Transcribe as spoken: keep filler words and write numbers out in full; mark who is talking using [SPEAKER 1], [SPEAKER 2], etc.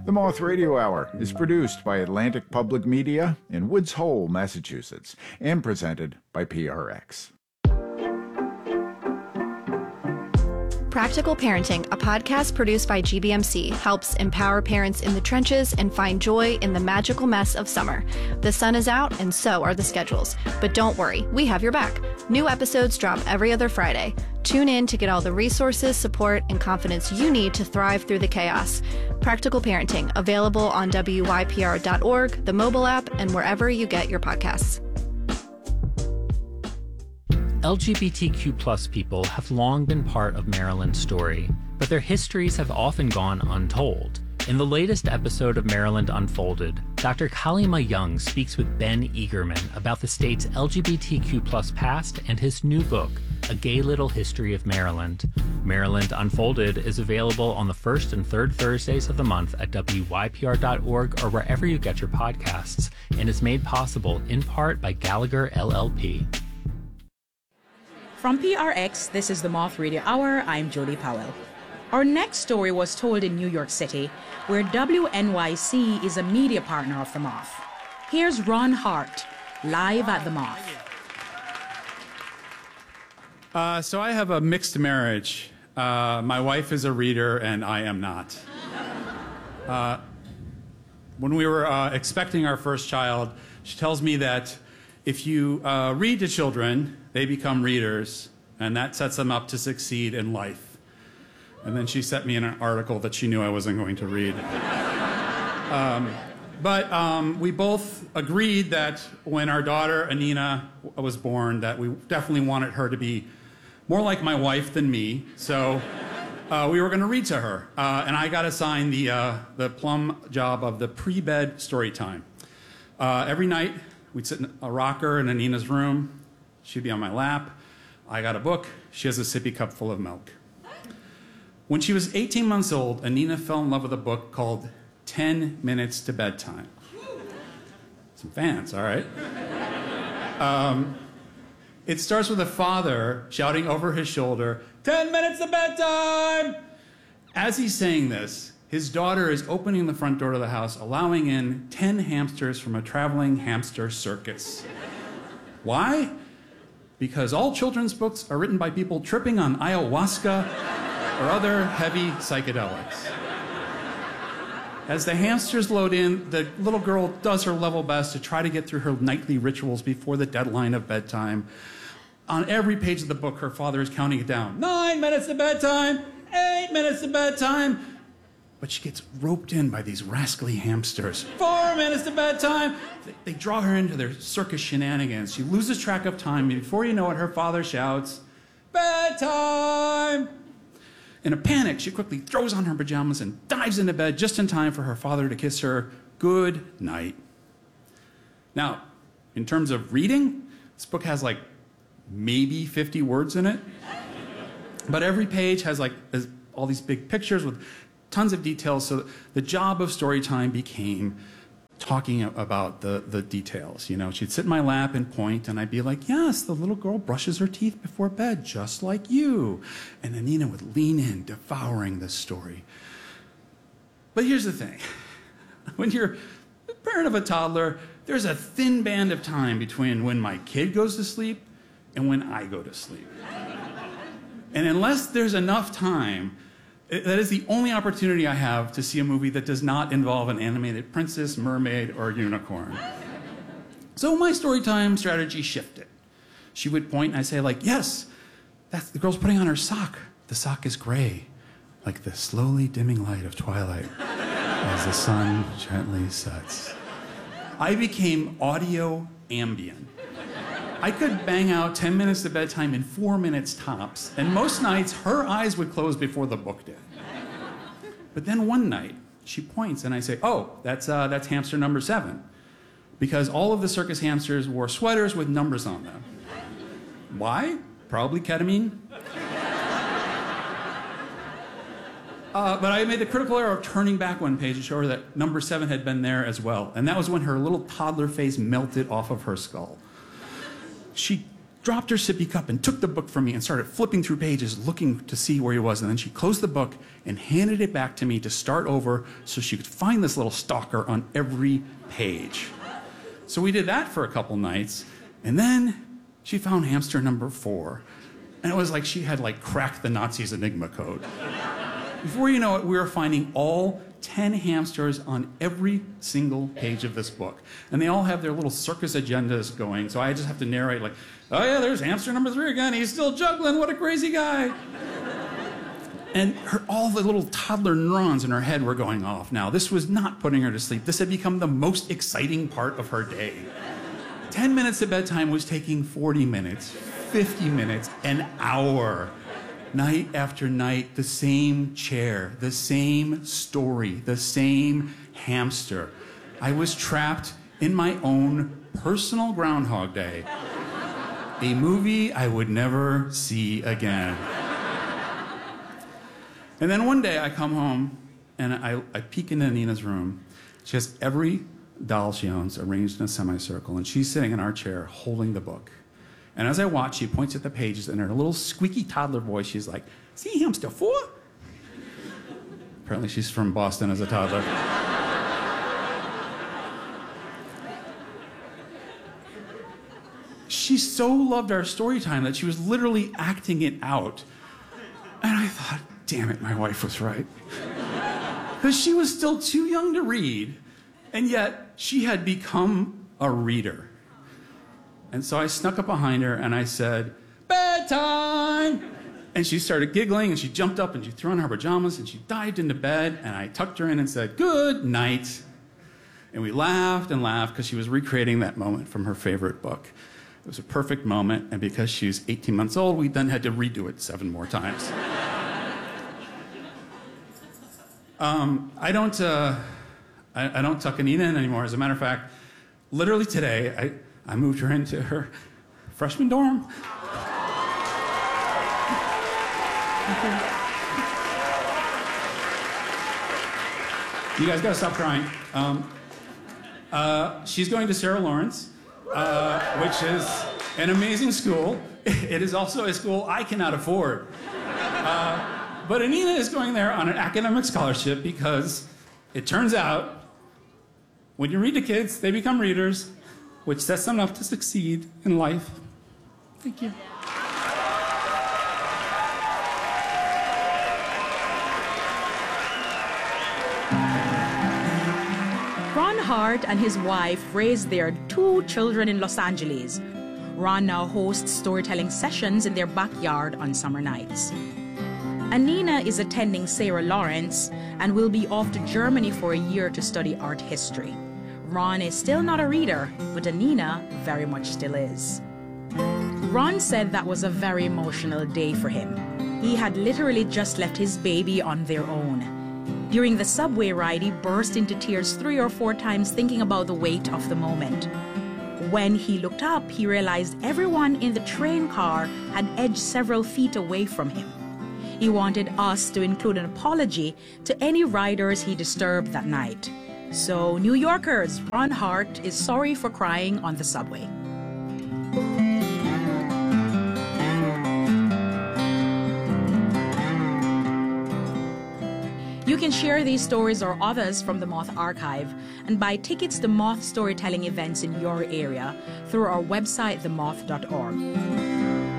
[SPEAKER 1] The Moth Radio Hour is produced by Atlantic Public Media in Woods Hole, Massachusetts, and presented by P R X.
[SPEAKER 2] Practical Parenting, a podcast produced by G B M C, helps empower parents in the trenches and find joy in the magical mess of summer. The sun is out, and so are the schedules. But don't worry, we have your back. New episodes drop every other Friday. Tune in to get all the resources, support, and confidence you need to thrive through the chaos. Practical Parenting, available on W Y P R dot org, the mobile app, and wherever you get your podcasts.
[SPEAKER 3] L G B T Q plus people have long been part of Maryland's story, but their histories have often gone untold. In the latest episode of Maryland Unfolded, Doctor Kalima Young speaks with Ben Eagerman about the state's L G B T Q plus past and his new book, A Gay Little History of Maryland. Maryland Unfolded is available on the first and third Thursdays of the month at W Y P R dot org or wherever you get your podcasts, and is made possible in part by Gallagher L L P.
[SPEAKER 4] From P R X, this is the Moth Radio Hour. I'm Jody Powell. Our next story was told in New York City, where W N Y C is a media partner of the Moth. Here's Ron Hart, live at the Moth.
[SPEAKER 5] Uh, so I have a mixed marriage. Uh, my wife is a reader, and I am not. Uh, when we were uh, expecting our first child, she tells me that if you uh, read to children, they become readers, and that sets them up to succeed in life. And then she sent me in an article that she knew I wasn't going to read. um, but um, we both agreed that when our daughter, Anina, was born, that we definitely wanted her to be more like my wife than me. So uh, we were going to read to her. Uh, and I got assigned the, uh, the plum job of the pre-bed story time. Uh, every night, we'd sit in a rocker in Anina's room. She'd be on my lap. I got a book. She has a sippy cup full of milk. When she was eighteen months old, Anina fell in love with a book called ten minutes to Bedtime. Some fans, all right. Um, it starts with a father shouting over his shoulder, ten minutes to bedtime! As he's saying this, his daughter is opening the front door to the house, allowing in ten hamsters from a traveling hamster circus. Why? Because all children's books are written by people tripping on ayahuasca or other heavy psychedelics. As the hamsters load in, the little girl does her level best to try to get through her nightly rituals before the deadline of bedtime. On every page of the book, her father is counting it down. Nine minutes to bedtime, eight minutes to bedtime. But she gets roped in by these rascally hamsters. Four minutes to bedtime. They, they draw her into their circus shenanigans. She loses track of time. And before you know it, her father shouts, bedtime! In a panic, she quickly throws on her pajamas and dives into bed just in time for her father to kiss her good night. Now, in terms of reading, this book has like maybe fifty words in it. But every page has like all these big pictures with tons of details, so the job of story time became talking about the, the details. You know, she'd sit in my lap and point, and I'd be like, yes, the little girl brushes her teeth before bed, just like you. And Anina would lean in, devouring the story. But here's the thing. When you're the parent of a toddler, there's a thin band of time between when my kid goes to sleep and when I go to sleep. And unless there's enough time, that is the only opportunity I have to see a movie that does not involve an animated princess, mermaid, or unicorn. So my storytime strategy shifted. She would point and I'd say, like, yes, that's the girl's putting on her sock. The sock is gray, like the slowly dimming light of twilight as the sun gently sets. I became audio ambient. I could bang out ten minutes to bedtime in four minutes tops, and most nights her eyes would close before the book did. But then one night, she points and I say, oh, that's, uh, that's hamster number seven. Because all of the circus hamsters wore sweaters with numbers on them. Why? Probably ketamine. Uh, but I made the critical error of turning back one page to show her that number seven had been there as well. And that was when her little toddler face melted off of her skull. She dropped her sippy cup and took the book from me and started flipping through pages looking to see where he was. And then she closed the book and handed it back to me to start over so she could find this little stalker on every page. So we did that for a couple nights. And then she found hamster number four. And it was like she had like cracked the Nazis' Enigma code. Before you know it, we were finding all ten hamsters on every single page of this book. And they all have their little circus agendas going, so I just have to narrate like, oh yeah, there's hamster number three again, he's still juggling, what a crazy guy. And her, all the little toddler neurons in her head were going off now. This was not putting her to sleep. This had become the most exciting part of her day. ten minutes at bedtime was taking forty minutes, fifty minutes, an hour. Night after night, the same chair, the same story, the same hamster. I was trapped in my own personal Groundhog Day, a movie I would never see again. And then one day I come home and I, I peek into Nina's room. She has every doll she owns arranged in a semicircle, and she's sitting in our chair holding the book. And as I watch, she points at the pages, and in her little squeaky toddler voice, she's like, see hamster four? Apparently she's from Boston as a toddler. She so loved our story time that she was literally acting it out. And I thought, damn it, my wife was right. Because she was still too young to read, and yet she had become a reader. And so I snuck up behind her and I said, bedtime! And she started giggling and she jumped up and she threw on her pajamas and she dived into bed, and I tucked her in and said, good night. And we laughed and laughed because she was recreating that moment from her favorite book. It was a perfect moment, and because she was eighteen months old, we then had to redo it seven more times. um, I don't, uh, I, I don't tuck Anina in anymore. As a matter of fact, literally today, I, I moved her into her freshman dorm. You guys gotta stop crying. Um, uh, she's going to Sarah Lawrence, uh, which is an amazing school. It is also a school I cannot afford. Uh, but Anina is going there on an academic scholarship because it turns out when you read to kids, they become readers, which sets them up to succeed in life. Thank you.
[SPEAKER 4] Ron Hart and his wife raised their two children in Los Angeles. Ron now hosts storytelling sessions in their backyard on summer nights. Anina is attending Sarah Lawrence and will be off to Germany for a year to study art history. Ron is still not a reader, but Anina very much still is. Ron said that was a very emotional day for him. He had literally just left his baby on their own. During the subway ride, he burst into tears three or four times thinking about the weight of the moment. When he looked up, he realized everyone in the train car had edged several feet away from him. He wanted us to include an apology to any riders he disturbed that night. So, New Yorkers, Ron Hart is sorry for crying on the subway. You can share these stories or others from the Moth Archive and buy tickets to Moth storytelling events in your area through our website, the moth dot org.